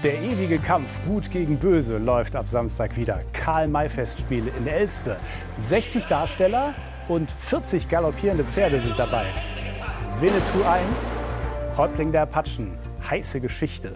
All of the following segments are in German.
Der ewige Kampf Gut gegen Böse läuft ab Samstag wieder. Karl-May-Festspiele in Elspe. 60 Darsteller und 40 galoppierende Pferde sind dabei. Winnetou 1, Häuptling der Apachen. Heiße Geschichte.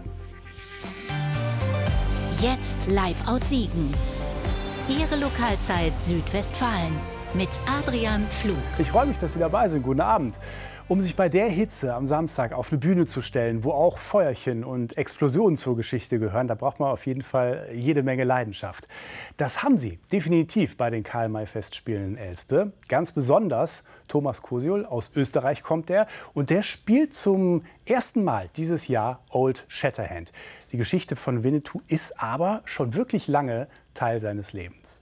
Jetzt live aus Siegen. Ihre Lokalzeit Südwestfalen mit Adrian Pflug. Ich freue mich, dass Sie dabei sind. Guten Abend. Um sich bei der Hitze am Samstag auf eine Bühne zu stellen, wo auch Feuerchen und Explosionen zur Geschichte gehören, da braucht man auf jeden Fall jede Menge Leidenschaft. Das haben Sie definitiv bei den Karl-May-Festspielen in Elspe. Ganz besonders Thomas Kosiol, aus Österreich kommt er, und der spielt zum ersten Mal dieses Jahr Old Shatterhand. Die Geschichte von Winnetou ist aber schon wirklich lange Teil seines Lebens.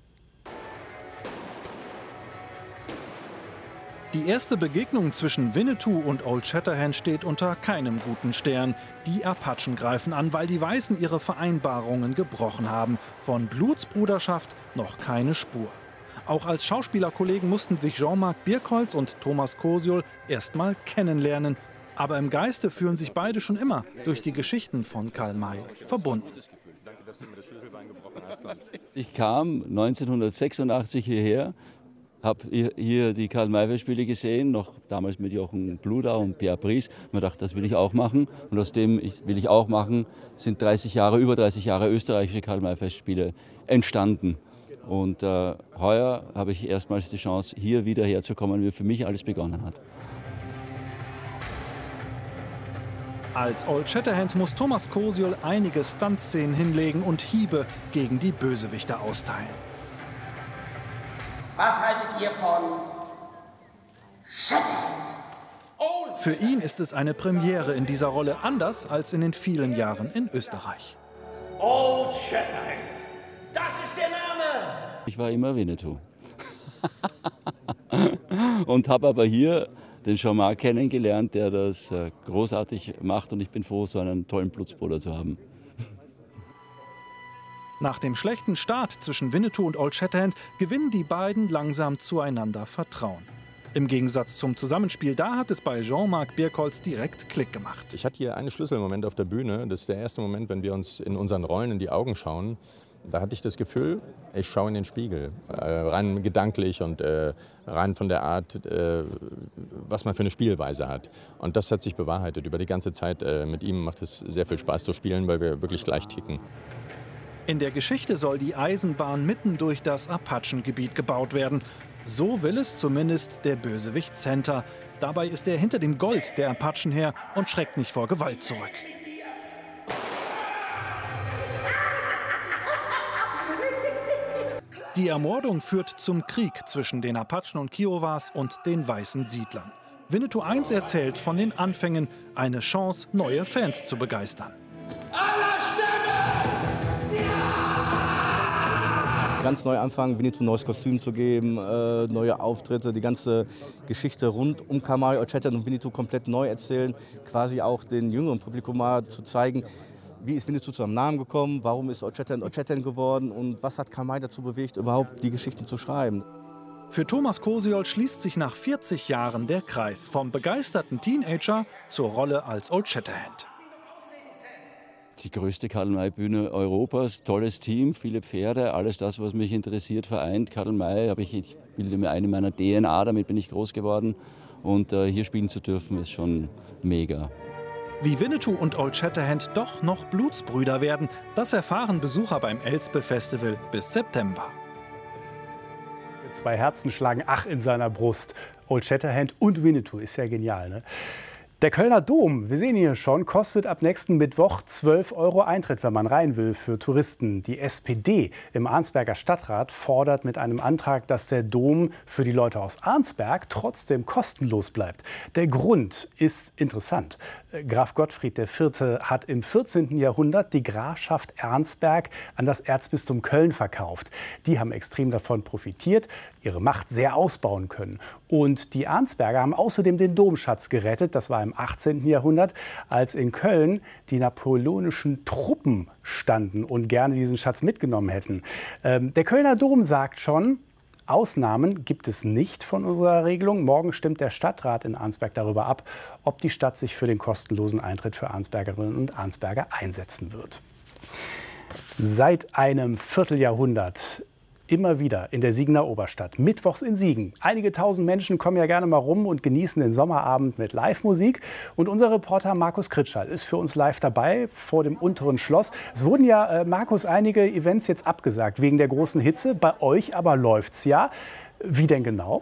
Die erste Begegnung zwischen Winnetou und Old Shatterhand steht unter keinem guten Stern. Die Apachen greifen an, weil die Weißen ihre Vereinbarungen gebrochen haben. Von Blutsbruderschaft noch keine Spur. Auch als Schauspielerkollegen mussten sich Jean-Marc Birkholz und Thomas Kosiol erst mal kennenlernen. Aber im Geiste fühlen sich beide schon immer durch die Geschichten von Karl-May verbunden. Ich kam 1986 hierher, habe hier die Karl-May-Festspiele gesehen, noch damals mit Jochen Bludau und Pierre Brice. Man dachte, das will ich auch machen. Und aus dem will ich auch machen, sind über 30 Jahre österreichische Karl-May-Festspiele entstanden. Und heuer habe ich erstmals die Chance, hier wieder herzukommen, wie für mich alles begonnen hat. Als Old Shatterhand muss Thomas Kosiol einige Stuntszenen hinlegen und Hiebe gegen die Bösewichte austeilen. Was haltet ihr von Shatterhand? Für ihn ist es eine Premiere in dieser Rolle, anders als in den vielen Jahren in Österreich. Old Shatterhand, das ist der Name! Ich war immer Winnetou. Und habe aber hier den Jean-Marc kennengelernt, der das großartig macht. Und ich bin froh, so einen tollen Blutsbruder zu haben. Nach dem schlechten Start zwischen Winnetou und Old Shatterhand gewinnen die beiden langsam zueinander Vertrauen. Im Gegensatz zum Zusammenspiel, da hat es bei Jean-Marc Birkholz direkt Klick gemacht. Ich hatte hier einen Schlüsselmoment auf der Bühne. Das ist der erste Moment, wenn wir uns in unseren Rollen in die Augen schauen. Da hatte ich das Gefühl, ich schaue in den Spiegel, rein gedanklich und rein von der Art, was man für eine Spielweise hat. Und das hat sich bewahrheitet. Über die ganze Zeit mit ihm macht es sehr viel Spaß zu spielen, weil wir wirklich gleich ticken. In der Geschichte soll die Eisenbahn mitten durch das Apachengebiet gebaut werden. So will es zumindest der Bösewicht Santa. Dabei ist er hinter dem Gold der Apachen her und schreckt nicht vor Gewalt zurück. Die Ermordung führt zum Krieg zwischen den Apachen und Kiowas und den weißen Siedlern. Winnetou 1 erzählt von den Anfängen, eine Chance, neue Fans zu begeistern. Ganz neu anfangen, Winnetou ein neues Kostüm zu geben, neue Auftritte, die ganze Geschichte rund um Karl-May, Old Shatterhand und Winnetou komplett neu erzählen. Quasi auch den jüngeren Publikum mal zu zeigen, wie ist Winnetou zu seinem Namen gekommen, warum ist Old Shatterhand geworden und was hat Karl-May dazu bewegt, überhaupt die Geschichten zu schreiben. Für Thomas Kosiol schließt sich nach 40 Jahren der Kreis vom begeisterten Teenager zur Rolle als Old Shatterhand. Die größte Karl-May-Bühne Europas, tolles Team, viele Pferde, alles das, was mich interessiert, vereint. Karl-May ich bilde mir eine meiner DNA, damit bin ich groß geworden. Und hier spielen zu dürfen, ist schon mega. Wie Winnetou und Old Shatterhand doch noch Blutsbrüder werden, das erfahren Besucher beim Elspe Festival bis September. Zwei Herzen schlagen ach in seiner Brust. Old Shatterhand und Winnetou, ist ja genial, ne? Der Kölner Dom, wir sehen hier schon, kostet ab nächsten Mittwoch 12 € Eintritt, wenn man rein will, für Touristen. Die SPD im Arnsberger Stadtrat fordert mit einem Antrag, dass der Dom für die Leute aus Arnsberg trotzdem kostenlos bleibt. Der Grund ist interessant. Graf Gottfried IV. Hat im 14. Jahrhundert die Grafschaft Arnsberg an das Erzbistum Köln verkauft. Die haben extrem davon profitiert, ihre Macht sehr ausbauen können. Und die Arnsberger haben außerdem den Domschatz gerettet. Das war im 18. Jahrhundert, als in Köln die napoleonischen Truppen standen und gerne diesen Schatz mitgenommen hätten. Der Kölner Dom sagt schon, Ausnahmen gibt es nicht von unserer Regelung. Morgen stimmt der Stadtrat in Arnsberg darüber ab, ob die Stadt sich für den kostenlosen Eintritt für Arnsbergerinnen und Arnsberger einsetzen wird. Seit einem Vierteljahrhundert immer wieder in der Siegener Oberstadt, mittwochs in Siegen. Einige tausend Menschen kommen ja gerne mal rum und genießen den Sommerabend mit Live-Musik. Und unser Reporter Markus Kritschall ist für uns live dabei vor dem unteren Schloss. Es wurden ja, Markus, einige Events jetzt abgesagt wegen der großen Hitze. Bei euch aber läuft's ja. Wie denn genau?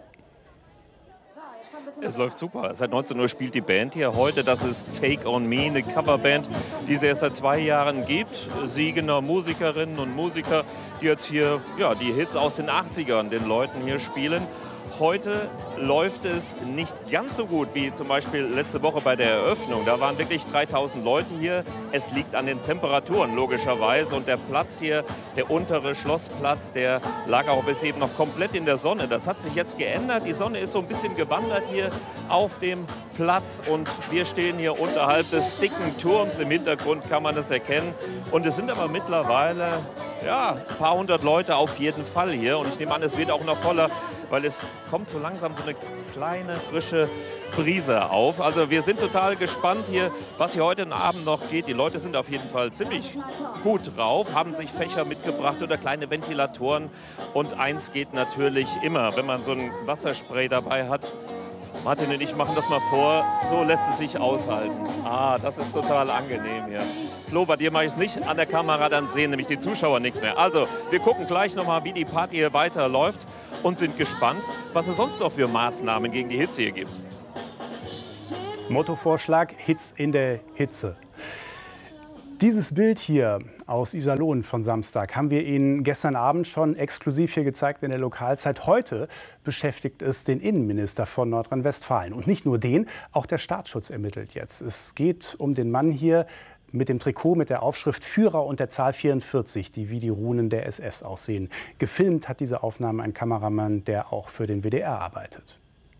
Es läuft super. Seit 19 Uhr spielt die Band hier. Heute, das ist Take On Me, eine Coverband, die es erst seit 2 Jahren gibt. Siegener Musikerinnen und Musiker, die jetzt hier die Hits aus den 80ern den Leuten hier spielen. Heute läuft es nicht ganz so gut wie zum Beispiel letzte Woche bei der Eröffnung. Da waren wirklich 3000 Leute hier. Es liegt an den Temperaturen logischerweise. Und der Platz hier, der untere Schlossplatz, der lag auch bis eben noch komplett in der Sonne. Das hat sich jetzt geändert. Die Sonne ist so ein bisschen gewandert hier auf dem Platz. Und wir stehen hier unterhalb des dicken Turms. Im Hintergrund kann man das erkennen. Und es sind aber mittlerweile ein paar hundert Leute auf jeden Fall hier. Und ich nehme an, es wird auch noch voller, weil es kommt so langsam so eine kleine, frische Brise auf. Also wir sind total gespannt hier, was hier heute Abend noch geht. Die Leute sind auf jeden Fall ziemlich gut drauf, haben sich Fächer mitgebracht oder kleine Ventilatoren. Und eins geht natürlich immer, wenn man so ein Wasserspray dabei hat. Martin und ich machen das mal vor, so lässt es sich aushalten. Das ist total angenehm hier. Flo, bei dir mache ich es nicht an der Kamera, dann sehen nämlich die Zuschauer nichts mehr. Also, wir gucken gleich nochmal, wie die Party hier weiterläuft und sind gespannt, was es sonst noch für Maßnahmen gegen die Hitze hier gibt. Mottovorschlag: Hitz in der Hitze. Dieses Bild hier aus Iserlohn von Samstag haben wir Ihnen gestern Abend schon exklusiv hier gezeigt in der Lokalzeit. Heute beschäftigt es den Innenminister von Nordrhein-Westfalen. Und nicht nur den, auch der Staatsschutz ermittelt jetzt. Es geht um den Mann hier mit dem Trikot mit der Aufschrift Führer und der Zahl 44, die wie die Runen der SS aussehen. Gefilmt hat diese Aufnahme ein Kameramann, der auch für den WDR arbeitet.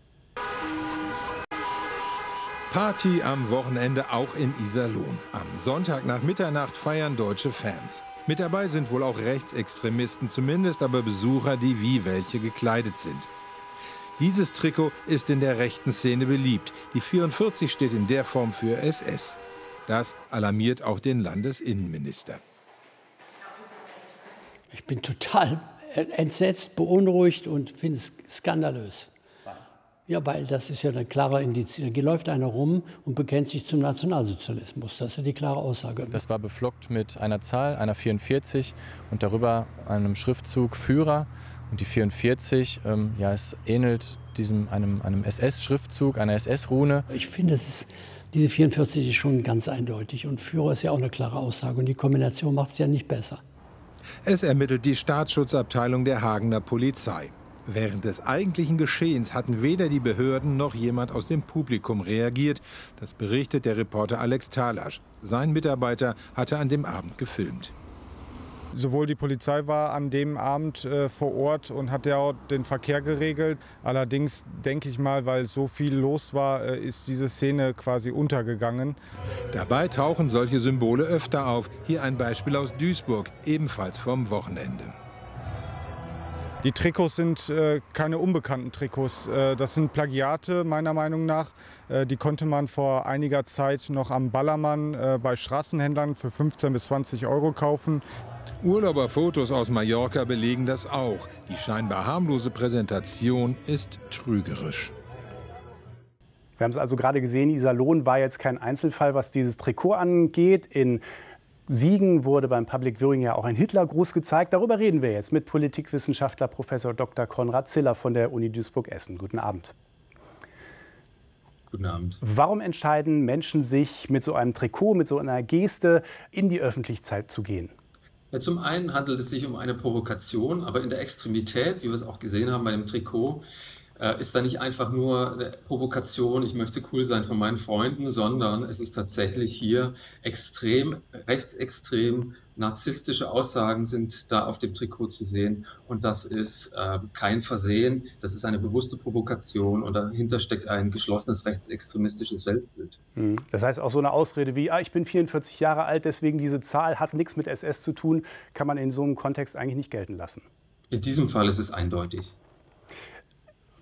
Party am Wochenende auch in Iserlohn. Am Sonntag nach Mitternacht feiern deutsche Fans. Mit dabei sind wohl auch Rechtsextremisten, zumindest aber Besucher, die wie welche gekleidet sind. Dieses Trikot ist in der rechten Szene beliebt. Die 44 steht in der Form für SS. Das alarmiert auch den Landesinnenminister. Ich bin total entsetzt, beunruhigt und finde es skandalös. Ja, weil das ist ja ein klarer Indiz. Da läuft einer rum und bekennt sich zum Nationalsozialismus. Das ist ja die klare Aussage. Das war beflockt mit einer Zahl, einer 44 und darüber einem Schriftzug Führer. Und die 44, es ähnelt einem SS-Schriftzug, einer SS-Rune. Ich finde, diese 44 ist schon ganz eindeutig. Und Führer ist ja auch eine klare Aussage. Und die Kombination macht es ja nicht besser. Es ermittelt die Staatsschutzabteilung der Hagener Polizei. Während des eigentlichen Geschehens hatten weder die Behörden noch jemand aus dem Publikum reagiert. Das berichtet der Reporter Alex Talasch. Sein Mitarbeiter hatte an dem Abend gefilmt. Sowohl die Polizei war an dem Abend vor Ort und hat ja auch den Verkehr geregelt. Allerdings denke ich mal, weil so viel los war, ist diese Szene quasi untergegangen. Dabei tauchen solche Symbole öfter auf. Hier ein Beispiel aus Duisburg, ebenfalls vom Wochenende. Die Trikots sind keine unbekannten Trikots. Das sind Plagiate meiner Meinung nach. Die konnte man vor einiger Zeit noch am Ballermann bei Straßenhändlern für 15 bis 20 Euro kaufen. Urlauberfotos aus Mallorca belegen das auch. Die scheinbar harmlose Präsentation ist trügerisch. Wir haben es also gerade gesehen, Iserlohn war jetzt kein Einzelfall, was dieses Trikot angeht. In Siegen wurde beim Public Viewing ja auch ein Hitlergruß gezeigt. Darüber reden wir jetzt mit Politikwissenschaftler Prof. Dr. Konrad Ziller von der Uni Duisburg-Essen. Guten Abend. Guten Abend. Warum entscheiden Menschen sich mit so einem Trikot, mit so einer Geste in die Öffentlichkeit zu gehen? Ja, zum einen handelt es sich um eine Provokation, aber in der Extremität, wie wir es auch gesehen haben bei dem Trikot, ist da nicht einfach nur eine Provokation, ich möchte cool sein von meinen Freunden, sondern es ist tatsächlich hier rechtsextrem, narzisstische Aussagen sind da auf dem Trikot zu sehen. Und das ist kein Versehen, das ist eine bewusste Provokation und dahinter steckt ein geschlossenes rechtsextremistisches Weltbild. Das heißt, auch so eine Ausrede wie, ich bin 44 Jahre alt, deswegen diese Zahl hat nichts mit SS zu tun, kann man in so einem Kontext eigentlich nicht gelten lassen. In diesem Fall ist es eindeutig.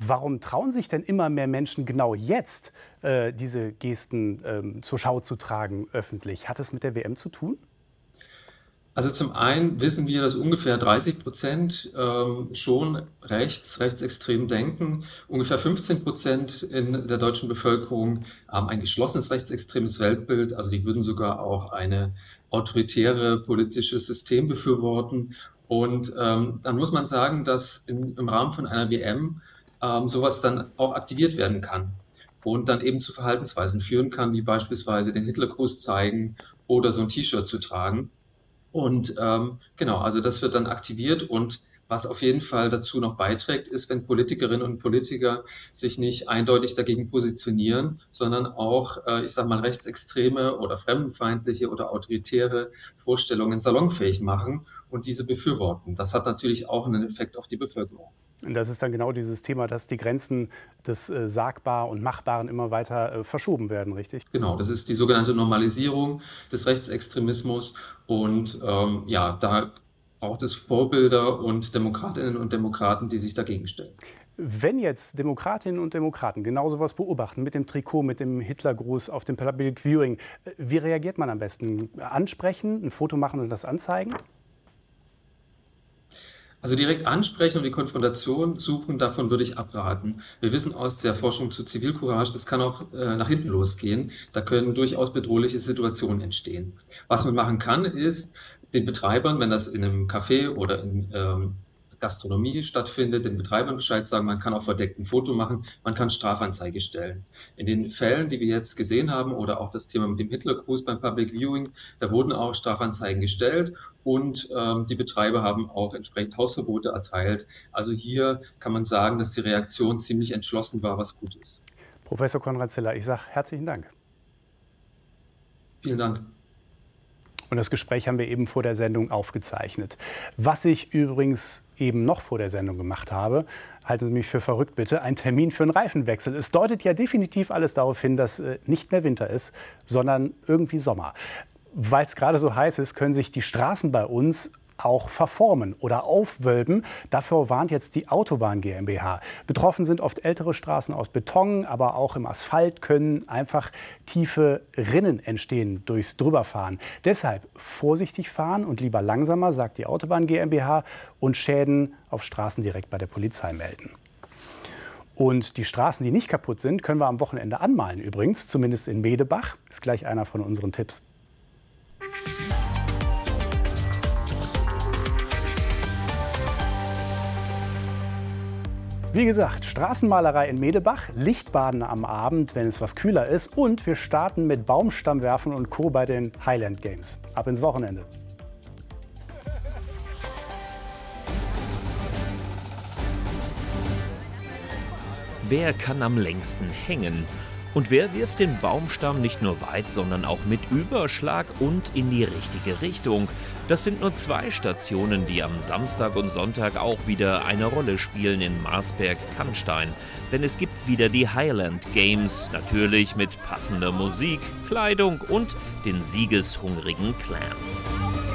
Warum trauen sich denn immer mehr Menschen genau jetzt, diese Gesten zur Schau zu tragen öffentlich? Hat es mit der WM zu tun? Also zum einen wissen wir, dass ungefähr 30% schon rechtsextrem denken. Ungefähr 15% in der deutschen Bevölkerung haben ein geschlossenes rechtsextremes Weltbild. Also die würden sogar auch eine autoritäre politisches System befürworten. Und dann muss man sagen, dass im Rahmen von einer WM sowas dann auch aktiviert werden kann und dann eben zu Verhaltensweisen führen kann, wie beispielsweise den Hitlergruß zeigen oder so ein T-Shirt zu tragen. Und genau, also das wird dann aktiviert und was auf jeden Fall dazu noch beiträgt, ist, wenn Politikerinnen und Politiker sich nicht eindeutig dagegen positionieren, sondern auch, ich sage mal, rechtsextreme oder fremdenfeindliche oder autoritäre Vorstellungen salonfähig machen und diese befürworten. Das hat natürlich auch einen Effekt auf die Bevölkerung. Und das ist dann genau dieses Thema, dass die Grenzen des Sagbaren und Machbaren immer weiter verschoben werden, richtig? Genau, das ist die sogenannte Normalisierung des Rechtsextremismus. Und ja, da braucht es Vorbilder und Demokratinnen und Demokraten, die sich dagegen stellen. Wenn jetzt Demokratinnen und Demokraten genau sowas beobachten, mit dem Trikot, mit dem Hitlergruß auf dem Public Viewing, wie reagiert man am besten? Ansprechen, ein Foto machen und das anzeigen? Also direkt ansprechen und die Konfrontation suchen, davon würde ich abraten. Wir wissen aus der Forschung zu Zivilcourage, das kann auch nach hinten losgehen. Da können durchaus bedrohliche Situationen entstehen. Was man machen kann, ist den Betreibern, wenn das in einem Café oder in Gastronomie stattfindet, den Betreibern Bescheid sagen, man kann auch verdeckt ein Foto machen, man kann Strafanzeige stellen. In den Fällen, die wir jetzt gesehen haben, oder auch das Thema mit dem Hitlergruß beim Public Viewing, da wurden auch Strafanzeigen gestellt und die Betreiber haben auch entsprechend Hausverbote erteilt. Also hier kann man sagen, dass die Reaktion ziemlich entschlossen war, was gut ist. Professor Konrad Ziller, ich sage herzlichen Dank. Vielen Dank. Und das Gespräch haben wir eben vor der Sendung aufgezeichnet. Was ich übrigens eben noch vor der Sendung gemacht habe, halten Sie mich für verrückt bitte, ein Termin für einen Reifenwechsel. Es deutet ja definitiv alles darauf hin, dass nicht mehr Winter ist, sondern irgendwie Sommer. Weil es gerade so heiß ist, können sich die Straßen bei uns auch verformen oder aufwölben. Dafür warnt jetzt die Autobahn GmbH. Betroffen sind oft ältere Straßen aus Beton, aber auch im Asphalt können einfach tiefe Rinnen entstehen durchs Drüberfahren. Deshalb vorsichtig fahren und lieber langsamer, sagt die Autobahn GmbH, und Schäden auf Straßen direkt bei der Polizei melden. Und die Straßen, die nicht kaputt sind, können wir am Wochenende anmalen übrigens, zumindest in Medebach. Ist gleich einer von unseren Tipps. Wie gesagt, Straßenmalerei in Medebach, Lichtbaden am Abend, wenn es was kühler ist. Und wir starten mit Baumstammwerfen und Co. bei den Highland Games. Ab ins Wochenende. Wer kann am längsten hängen? Und wer wirft den Baumstamm nicht nur weit, sondern auch mit Überschlag und in die richtige Richtung? Das sind nur 2 Stationen, die am Samstag und Sonntag auch wieder eine Rolle spielen in Marsberg-Cannstein. Denn es gibt wieder die Highland Games, natürlich mit passender Musik, Kleidung und den siegeshungrigen Clans.